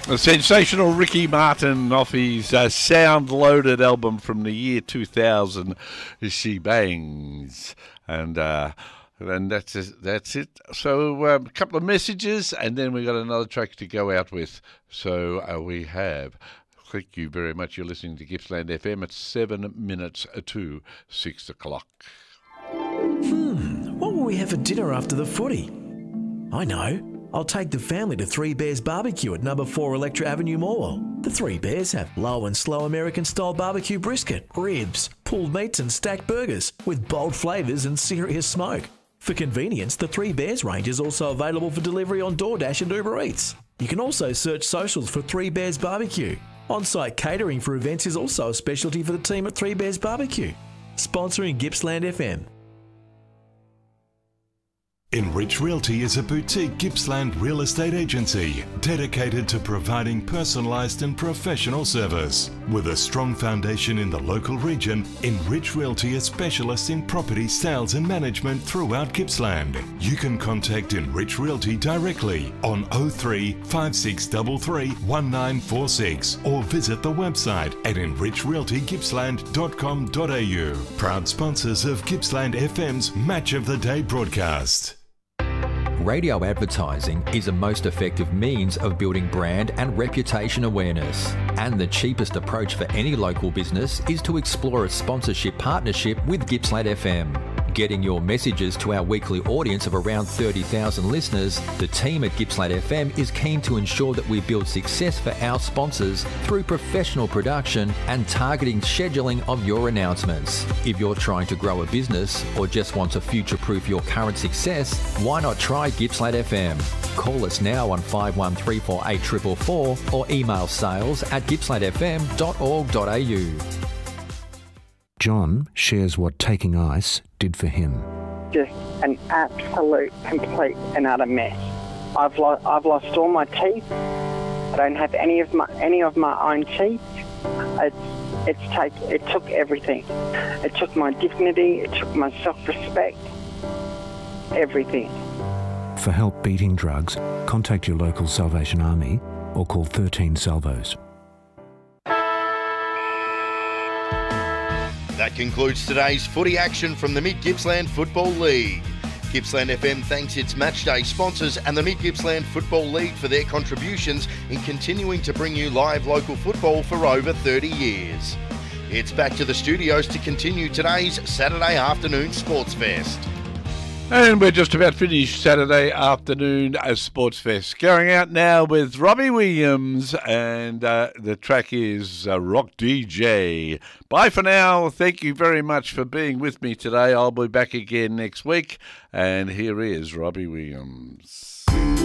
The sensational Ricky Martin off his Sound Loaded album from the year 2000, She Bangs. And that's it. So a couple of messages, and then we got another track to go out with. So we have... Thank you very much. You're listening to Gippsland FM at 7 minutes to 6 o'clock. What will we have for dinner after the footy? I know. I'll take the family to Three Bears Barbecue at number 4 Electra Avenue Mall. The Three Bears have low and slow American-style barbecue brisket, ribs, pulled meats and stacked burgers with bold flavours and serious smoke. For convenience, the Three Bears range is also available for delivery on DoorDash and Uber Eats. You can also search socials for Three Bears Barbecue. On-site catering for events is also a specialty for the team at Three Bears Barbecue. Sponsoring Gippsland FM. Enrich Realty is a boutique Gippsland real estate agency dedicated to providing personalised and professional service. With a strong foundation in the local region, Enrich Realty is specialists in property sales and management throughout Gippsland. You can contact Enrich Realty directly on 03 5633 1946 or visit the website at enrichrealtygippsland.com.au. Proud sponsors of Gippsland FM's Match of the Day broadcast. Radio advertising is a most effective means of building brand and reputation awareness. And the cheapest approach for any local business is to explore a sponsorship partnership with Gippsland FM. Getting your messages to our weekly audience of around 30,000 listeners, the team at Gippsland FM is keen to ensure that we build success for our sponsors through professional production and targeting scheduling of your announcements. If you're trying to grow a business or just want to future-proof your current success, why not try Gippsland FM? Call us now on 51348444 or email sales@gippslandfm.org.au. John shares what taking ice did for him. Just an absolute, complete and utter mess. I've lost all my teeth. I don't have any of my own teeth. It took everything. It took my dignity. It took my self-respect. Everything. For help beating drugs, contact your local Salvation Army or call 13 Salvos. That concludes today's footy action from the Mid-Gippsland Football League. Gippsland FM thanks its matchday sponsors and the Mid-Gippsland Football League for their contributions in continuing to bring you live local football for over 30 years. It's back to the studios to continue today's Saturday afternoon Sports Fest. And we're just about finished Saturday afternoon as Sports Fest. Going out now with Robbie Williams, and the track is Rock DJ. Bye for now. Thank you very much for being with me today. I'll be back again next week. And here is Robbie Williams.